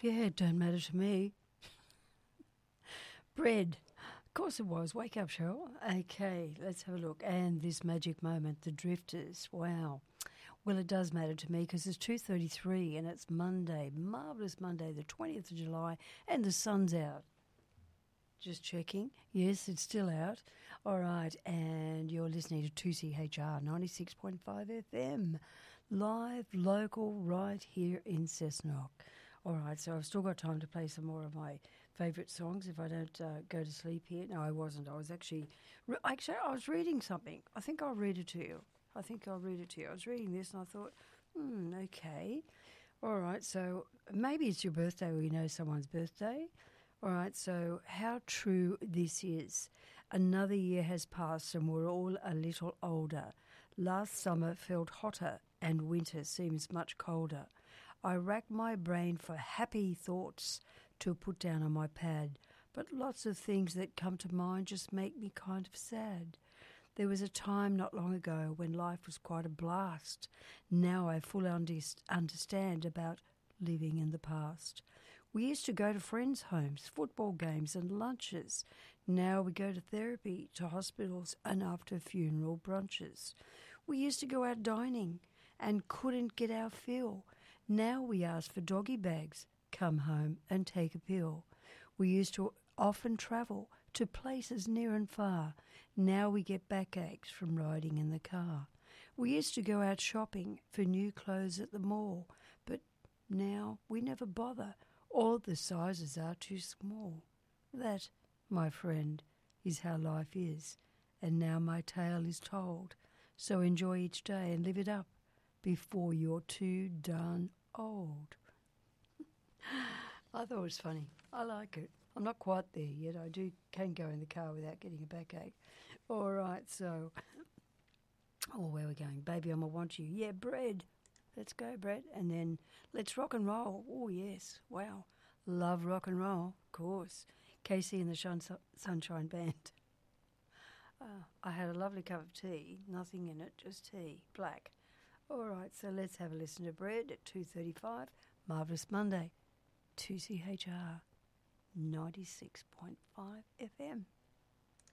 Yeah, it don't matter to me. Bread. Of course it was. Wake up, Cheryl. Okay, let's have a look. And this magic moment, the Drifters. Wow. Well, it does matter to me because it's 2:33 and it's Monday, marvellous Monday, the 20th of July, and the sun's out. Just checking. Yes, it's still out. All right, and you're listening to 2CHR 96.5 FM, live, local, right here in Cessnock. All right, so I've still got time to play some more of my favourite songs if I don't go to sleep here. No, I wasn't. I was actually I was reading something. I think I'll read it to you. I was reading this and I thought, okay. All right, so maybe it's your birthday or you know someone's birthday. All right, so how true this is. Another year has passed and we're all a little older. Last summer felt hotter and winter seems much colder. I rack my brain for happy thoughts to put down on my pad, but lots of things that come to mind just make me kind of sad. There was a time not long ago when life was quite a blast. Now I fully understand about living in the past. We used to go to friends' homes, football games and lunches. Now we go to therapy, to hospitals and after funeral brunches. We used to go out dining and couldn't get our fill. Now we ask for doggy bags, come home and take a pill. We used to often travel to places near and far. Now we get backaches from riding in the car. We used to go out shopping for new clothes at the mall, but now we never bother. All the sizes are too small. That, my friend, is how life is. And now my tale is told. So enjoy each day and live it up before you're too darn old. I thought it was funny. I like it. I'm not quite there yet. I can go in the car without getting a backache. All right, so, where are we going? Baby, I'ma want you. Yeah, bread. Let's go, bread. And then let's rock and roll. Oh, yes. Wow. Love rock and roll, of course. Casey and the Sunshine Band. I had a lovely cup of tea. Nothing in it, just tea. Black. All right, so let's have a listen to Bread at 2:35. Marvellous Monday. 2CHR 96.5 FM.